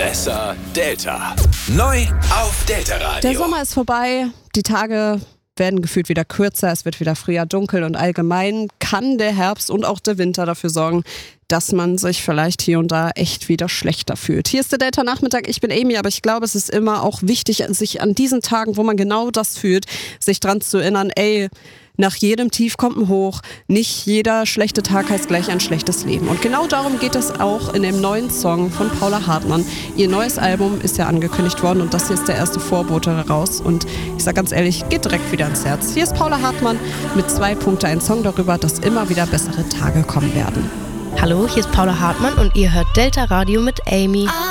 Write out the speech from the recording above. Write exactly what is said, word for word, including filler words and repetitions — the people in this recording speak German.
Besser Delta. Neu auf Delta Radio. Der Sommer ist vorbei, die Tage werden gefühlt wieder kürzer, es wird wieder früher dunkel und allgemein kann der Herbst und auch der Winter dafür sorgen, dass man sich vielleicht hier und da echt wieder schlechter fühlt. Hier ist der Delta Nachmittag, ich bin Amy, aber ich glaube, es ist immer auch wichtig, sich an diesen Tagen, wo man genau das fühlt, sich dran zu erinnern, ey, nach jedem Tief kommt ein Hoch, nicht jeder schlechte Tag heißt gleich ein schlechtes Leben. Und genau darum geht es auch in dem neuen Song von Paula Hartmann. Ihr neues Album ist ja angekündigt worden und das hier ist der erste Vorbote daraus. Und ich sag ganz ehrlich, geht direkt wieder ins Herz. Hier ist Paula Hartmann mit zwei Punkte, ein Song darüber, dass immer wieder bessere Tage kommen werden. Hallo, hier ist Paula Hartmann und ihr hört Delta Radio mit Amy.